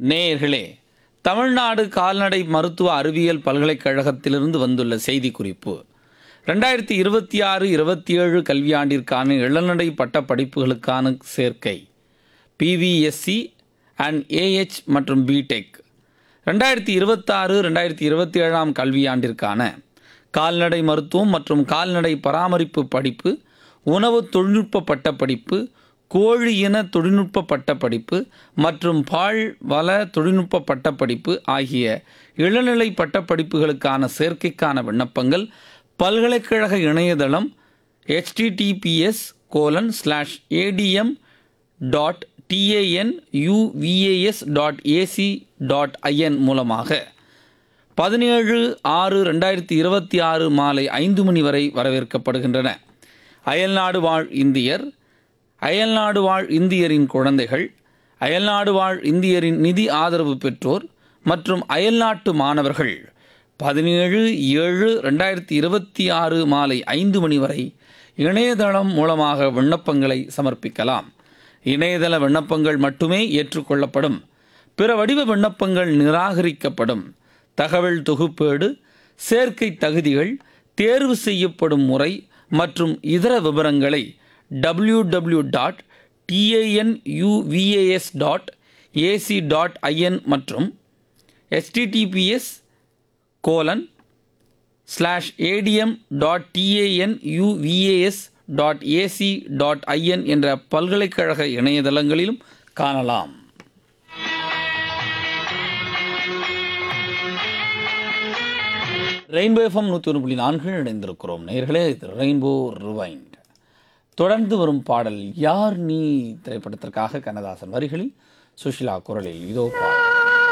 நேயர்களே, தமிழ்நாடு கால்நடை மருத்துவ அறிவியல் பல்கலைக்கழகத்திலிருந்து வந்துள்ள செய்திக்குறிப்பு. 2026-27 கல்வியாண்டிற்கான இளநிலை பட்டப் படிப்புகளுக்கான சேர்க்கை பிவிஎஸ்சி அண்ட் ஏஹெச் மற்றும் பிடெக். 2026-27 கல்வியாண்டிற்கான கால்நடை மருத்துவம் மற்றும் கால்நடை பராமரிப்பு படிப்பு, உணவு தொழில்நுட்ப பட்டப்படிப்பு, கோழி இன தொழில்நுட்ப பட்டப்படிப்பு மற்றும் பால் வள தொழில்நுட்ப பட்டப்படிப்பு ஆகிய இளநிலை பட்டப்படிப்புகளுக்கான சேர்க்கைக்கான விண்ணப்பங்கள் பல்கலைக்கழக இணையதளம் https://adm.tanuvas.ac.in மூலமாக 17/6/2026 மாலை 5 மணி வரை வரவேற்கப்படுகின்றன. அயல்நாடு வாழ் இந்தியர், அயல்நாடு வாழ் இந்தியரின் குழந்தைகள், அயல்நாடு வாழ் இந்தியரின் நிதி ஆதரவு பெற்றோர் மற்றும் அயல்நாட்டு மாணவர்கள் 17/7/2026 மாலை 5 மணி வரை இணையதளம் மூலமாக விண்ணப்பங்களை சமர்ப்பிக்கலாம். இணையதள விண்ணப்பங்கள் மட்டுமே ஏற்றுக்கொள்ளப்படும். பிற வடிவ விண்ணப்பங்கள் நிராகரிக்கப்படும். தகவல் தொகுப்பேடு, சேர்க்கை தகுதிகள், தேர்வு செய்யப்படும் முறை மற்றும் இதர விவரங்களை www.tanuvas.ac.in மற்றும் https://adm.tanuvas.ac.in என்ற பல்கலைக்கழக இணையதளங்களிலும் காணலாம். ரெயின்போ எஃப்எம் 101.4 இணைந்திருக்கிறோம். நேயர்களே, இது ரெயின்போ ரிவைண்ட். தொடர்ந்து வரும் பாடல் யார் நீ திரைப்படத்திற்காக கண்ணதாசன் வரிகளில் சுஷிலா குரலில் இதோ பாடல்.